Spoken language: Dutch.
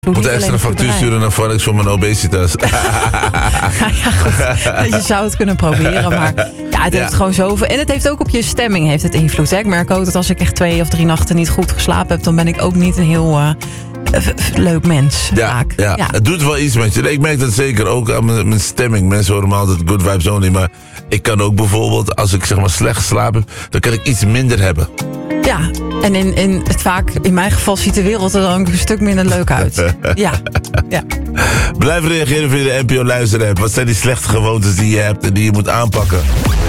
Ik moet extra factuur sturen naar Forex voor mijn obesitas. Ja, goed. Je zou het kunnen proberen, maar ja, het heeft gewoon zoveel. En het heeft ook op je stemming heeft het invloed. Hè? Ik merk ook dat als ik echt 2 of 3 nachten niet goed geslapen heb, dan ben ik ook niet een heel leuk mens. Ja, het doet wel iets met je. Ik merk dat zeker ook aan mijn stemming. Mensen horen me altijd good vibes only, maar ik kan ook bijvoorbeeld, als ik zeg maar slecht geslapen heb, dan kan ik iets minder hebben. Ja, en in mijn geval ziet de wereld er dan een stuk minder leuk uit. Ja. Blijf reageren via de NPO Luisterapp. Wat zijn die slechte gewoontes die je hebt en die je moet aanpakken?